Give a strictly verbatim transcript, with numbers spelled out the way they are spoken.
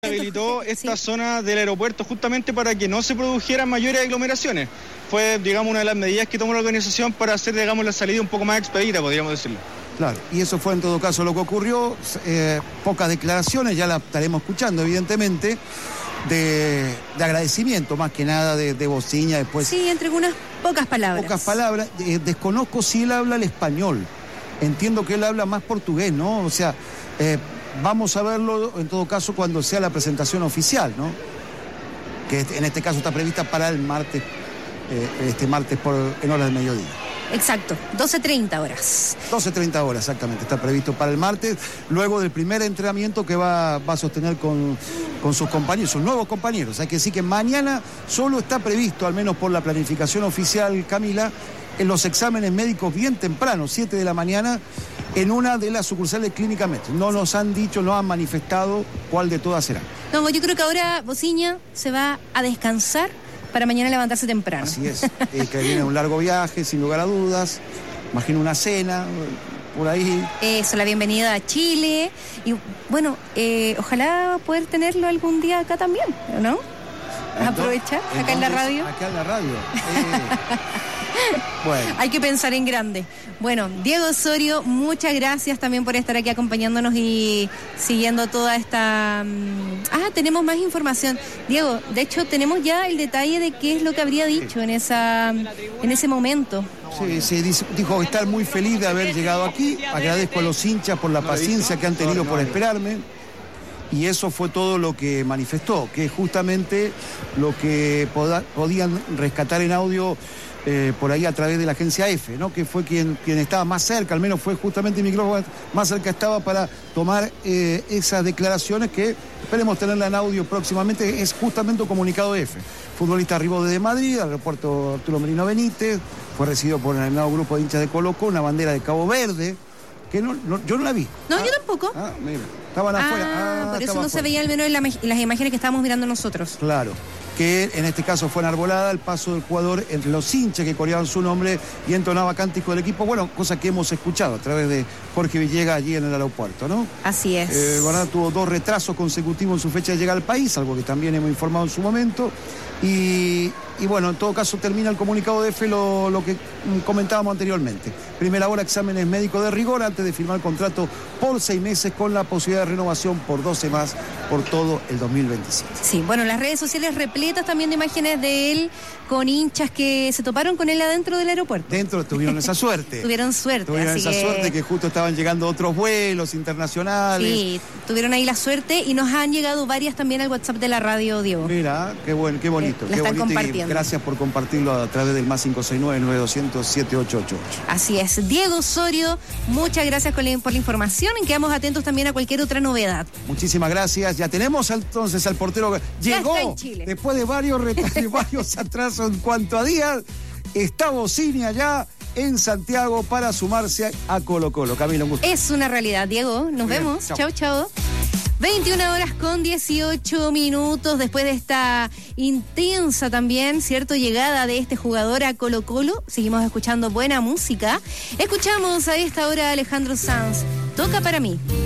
Habilitó esta sí. zona del aeropuerto justamente para que no se produjeran mayores aglomeraciones. Fue, digamos, una de las medidas que tomó la organización para hacer, digamos, la salida un poco más expedita, podríamos decirlo. Claro, y eso fue en todo caso lo que ocurrió. Eh, pocas declaraciones, ya la estaremos escuchando, evidentemente, de, de agradecimiento, más que nada de, de Bociña después. Sí, entre unas pocas palabras. Pocas palabras. Eh, desconozco si él habla el español. Entiendo que él habla más portugués, ¿no? O sea... Eh, Vamos a verlo, en todo caso, cuando sea la presentación oficial, ¿no? Que en este caso está prevista para el martes, eh, este martes por, en horas del mediodía. Exacto, doce treinta horas. doce treinta horas, exactamente, está previsto para el martes, luego del primer entrenamiento que va, va a sostener con, con sus compañeros, sus nuevos compañeros. Hay que decir que mañana solo está previsto, al menos por la planificación oficial, Camila, en los exámenes médicos bien temprano, siete de la mañana, en una de las sucursales de Clínica Metro. No nos han dicho, no han manifestado cuál de todas será. No, yo creo que ahora Bociña se va a descansar para mañana levantarse temprano. Así es, eh, que viene un largo viaje, sin lugar a dudas. Imagino una cena, por ahí. Eso, la bienvenida a Chile. Y bueno, eh, ojalá poder tenerlo algún día acá también, ¿no? Aprovechar, acá en la radio. Acá en la radio. Eh. Bueno. Hay que pensar en grande. Bueno, Diego Osorio, muchas gracias también por estar aquí acompañándonos y siguiendo toda esta... Ah, tenemos más información. Diego, de hecho tenemos ya el detalle de qué es lo que habría dicho en esa en ese momento. Sí, sí, dijo estar muy feliz de haber llegado aquí. Agradezco a los hinchas por la paciencia que han tenido por esperarme. Y eso fue todo lo que manifestó, que es justamente lo que poda, podían rescatar en audio eh, por ahí a través de la agencia F, ¿no? Que fue quien, quien estaba más cerca, al menos fue justamente el micrófono más cerca estaba para tomar eh, esas declaraciones que esperemos tenerla en audio próximamente. Es justamente un comunicado de F. Futbolista arribó desde Madrid, al aeropuerto Arturo Merino Benítez, fue recibido por el nuevo grupo de hinchas de Colo-Colo, una bandera de Cabo Verde, que no, no, yo no la vi. No, ah, yo tampoco. Ah, mira, estaban afuera. Ah, ah, por eso no afuera. se veía al menos en, la, en las imágenes que estábamos mirando nosotros. Claro, que en este caso fue enarbolada el paso del jugador entre los hinchas que coreaban su nombre y entonaba cántico del equipo. Bueno, cosa que hemos escuchado a través de Jorge Villegas allí en el aeropuerto, ¿no? Así es. Eh, Guaraná tuvo dos retrasos consecutivos en su fecha de llegada al país, algo que también hemos informado en su momento. Y, y bueno, en todo caso termina el comunicado de F lo, lo que comentábamos anteriormente. Primera hora, exámenes médicos de rigor antes de firmar el contrato por seis meses con la posibilidad de renovación por doce más por todo el dos mil veintisiete. Sí, bueno, las redes sociales repletas también de imágenes de él con hinchas que se toparon con él adentro del aeropuerto. Dentro tuvieron esa suerte. Tuvieron suerte. Tuvieron así esa que... suerte que justo estaban llegando otros vuelos internacionales. Sí, tuvieron ahí la suerte y nos han llegado varias también al WhatsApp de la radio, Diego. Mira, qué bueno, qué bonito. La qué están bonito compartiendo. Y gracias por compartirlo a través del más cinco seis nueve, nueve dos cero cero, siete ocho ocho ocho. Así es. Diego Osorio, muchas gracias por la, por la información y quedamos atentos también a cualquier otra novedad. Muchísimas gracias. Ya tenemos entonces al portero que llegó está en Chile. Después de varios, de varios atrasos en cuanto a días. Está Bociña ya en Santiago para sumarse a Colo-Colo. Camilo, un gusto. Es una realidad, Diego. Nos Muy vemos. Chao, chao. chao. veintiuna horas con dieciocho minutos después de esta intensa también, ¿cierto? Llegada de este jugador a Colo-Colo. Seguimos escuchando buena música. Escuchamos a esta hora a Alejandro Sanz. Toca para mí.